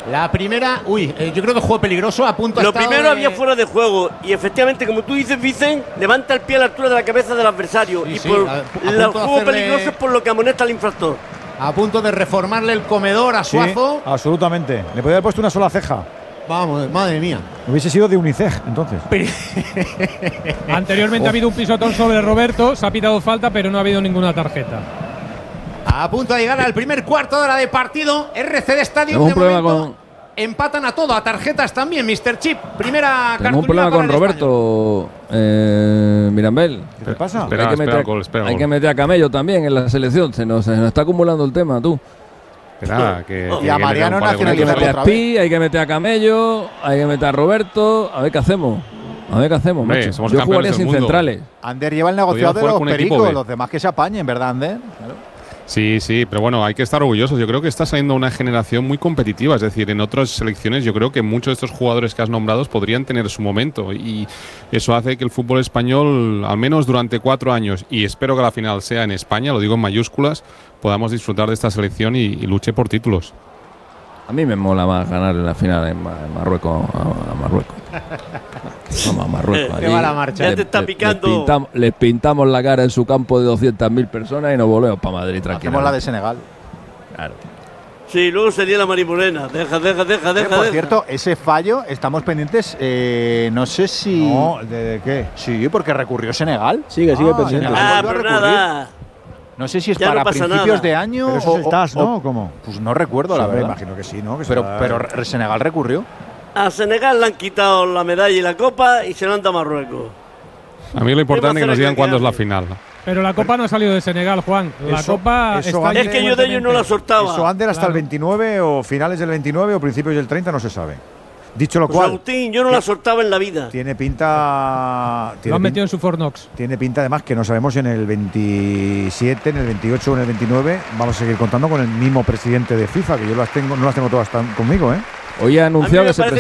La primera, yo creo que juego peligroso, a punto. Lo primero había fuera de juego y efectivamente, como tú dices, Vicen, levanta el pie a la altura de la cabeza del adversario. Sí, y sí, por el juego peligroso es por lo que amonesta al infractor. A punto de reformarle el comedor a Suazo. Sí, absolutamente. Le podía haber puesto una sola ceja. Vamos, madre mía. Hubiese sido de Unicef, entonces. Anteriormente ha habido un pisotón sobre Roberto, se ha pitado falta, pero no ha habido ninguna tarjeta. A punto de llegar al primer cuarto de hora de partido, RCD Stadium. Tenemos un problema con… Empatan a todo, a tarjetas también, Mr. Chip. Primera cartulina. Tenemos un problema con Roberto Mirambel. ¿Qué pasa? Hay que meter a Camello también en la selección. Se nos está acumulando el tema, tú. Espera, y a Mariano Nacional. Hay que meter a Pi, hay que meter a Camello, hay que meter a Roberto. A ver qué hacemos. Hombre, yo jugaría sin centrales. Ander lleva el negociado de los pericos, los demás que se apañen, ¿verdad, Ander? Claro. Sí, pero bueno, hay que estar orgullosos. Yo creo que está saliendo una generación muy competitiva. Es decir, en otras selecciones yo creo que muchos de estos jugadores que has nombrado podrían tener su momento. Y eso hace que el fútbol español, al menos durante 4 años, y espero que la final sea en España, lo digo en mayúsculas, podamos disfrutar de esta selección y luche por títulos. A mí me mola más ganar la final en Marruecos. A Marruecos. Vamos a Marruecos. ¿Qué va la marcha? Ya te está picando. Les pintamos la cara en su campo de 200.000 personas y nos volvemos para Madrid tranquilos. Hacemos la de Senegal. Claro. Sí, luego sería la Marimorena. Deja. Por cierto, ese fallo, estamos pendientes. No sé si. No, ¿de qué? Sí, porque recurrió Senegal. Sigue pendiente. Pero nada. No sé si es ya para no principios nada. de año. Pero eso es el TAS, ¿no? ¿Cómo? Pues no recuerdo, la verdad. Imagino que sí, ¿no? Que pero Senegal recurrió. A Senegal le han quitado la medalla y la copa y se lo han dado a Marruecos. A mí lo importante es que nos digan cuándo es la final. Pero la copa no ha salido de Senegal, Juan. La copa está… Es que yo de ellos no la soltaba. Eso Ander hasta el 29 o finales del 29 o principios del 30 no se sabe. Dicho lo Pues cual… Agustín, yo no la soltaba en la vida. Tiene pinta… Lo han metido en su Fornox. Tiene pinta además que no sabemos si en el 27, en el 28 o en el 29 vamos a seguir contando con el mismo presidente de FIFA, que yo no las tengo todas conmigo, ¿eh? Hoy ha anunciado que se